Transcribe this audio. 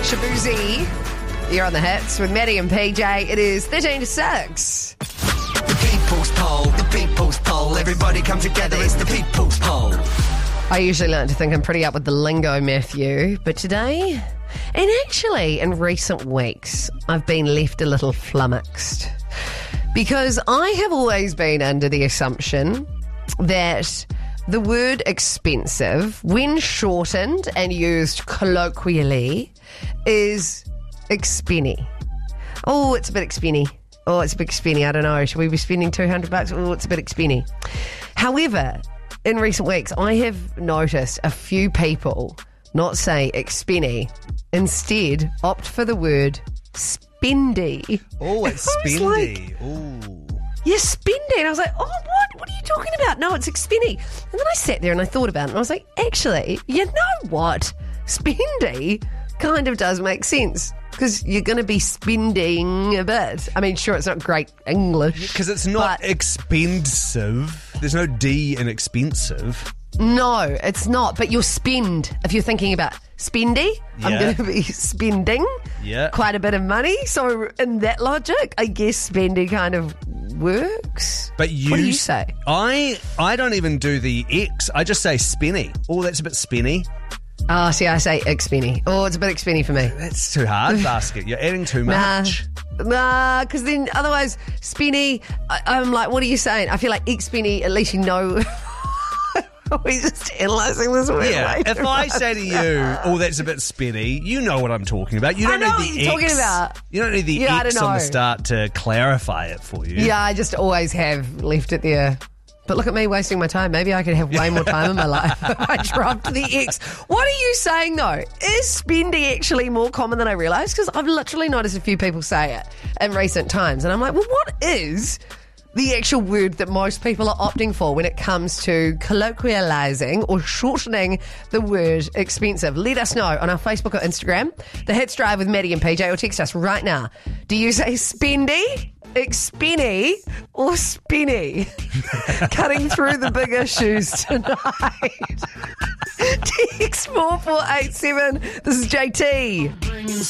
Shabuzi. You're on the hits with Maddie and PJ. It is 13 to 6. The people's poll, the people's poll. Everybody come together, it's the people's poll. I usually like to think I'm pretty up with the lingo, Matthew, but today, and actually in recent weeks, I've been left a little flummoxed. Because I have always been under the assumption that the word expensive, when shortened and used colloquially, is expenny. Oh, it's a bit expenny. Oh, it's a bit expenny. I don't know. Should we be spending $200? Oh, it's a bit expenny. However, in recent weeks, I have noticed a few people not say expenny, instead opt for the word spendy. Oh, it's spendy. Yeah, spendy. And I was like, oh, what? What are you talking about? No, it's expenny. And then I sat there and I thought about it and I was like, actually, you know what? Spendy kind of does make sense because you're going to be spending a bit. I mean, sure, it's not great English. Because it's not expensive. There's no D in expensive. No, it's not. But you'll spend, if you're thinking about spendy, I'm Yeah. going to be spending quite a bit of money. So in that logic, I guess spendy kind of works. But you, what do you say? I don't even do the X. I just say spinny. Oh, that's a bit spinny. Oh, see, I say expenny. Oh, it's a bit expenny for me. That's too hard, Basket. You're adding too much. Nah, because then otherwise, spenny, I'm like, what are you saying? I feel like expenny, at least you know. We're just analysing this word. Yeah, if I say to you, oh, that's a bit spinny, you know what I'm talking about. You don't I know need what the you're X. talking about. You don't need the Yeah, I X don't on the know. start to clarify it for you. Yeah, I just always have left it there. But look at me wasting my time. Maybe I could have way more time in my life if I dropped the X. What are you saying, though? Is spendy actually more common than I realised? Because I've literally noticed a few people say it in recent times. And I'm like, well, what is the actual word that most people are opting for when it comes to colloquialising or shortening the word expensive? Let us know on our Facebook or Instagram. The Hits Drive with Maddie and PJ, or text us right now. Do you say spendy, expenny, or spinny? Cutting through the big issues tonight. Text 4487. This is JT.